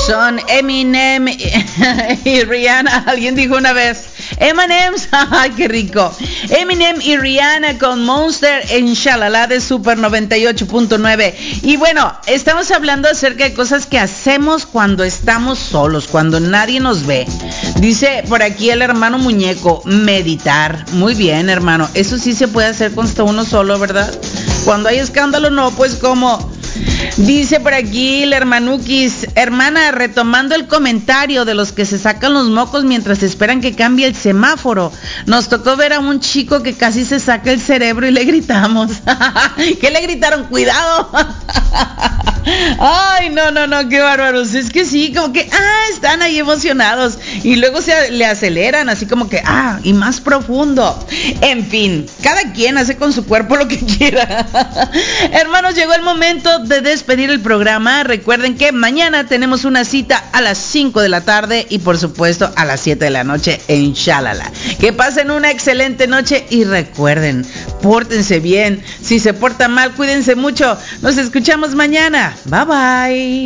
Son Eminem y Rihanna. Alguien dijo una vez M&M's, ¡ay, qué rico! Eminem y Rihanna con Monster en Shalala de Super 98.9. Y bueno, estamos hablando acerca de cosas que hacemos cuando estamos solos, cuando nadie nos ve. Dice por aquí el hermano Muñeco, meditar. Muy bien, hermano, eso sí se puede hacer cuando está uno solo, ¿verdad? Cuando hay escándalo, no, pues ¿cómo? Dice por aquí el hermanukis, hermana, retomando el comentario de los que se sacan los mocos mientras esperan que cambie el semáforo. Nos tocó ver a un chico que casi se saca el cerebro y le gritamos. ¿Qué le gritaron? ¡Cuidado! Ay, no, qué bárbaros. Es que sí, como que, están ahí emocionados. Y luego le aceleran, así como que, y más profundo. En fin, cada quien hace con su cuerpo lo que quiera. Hermanos, llegó el momento de despedir el programa. Recuerden que mañana tenemos una cita a las 5 de la tarde y por supuesto a las 7 de la noche en Shalala. Que pasen una excelente noche y recuerden, pórtense bien. Si se portan mal, cuídense mucho. Nos escuchamos mañana. Bye bye.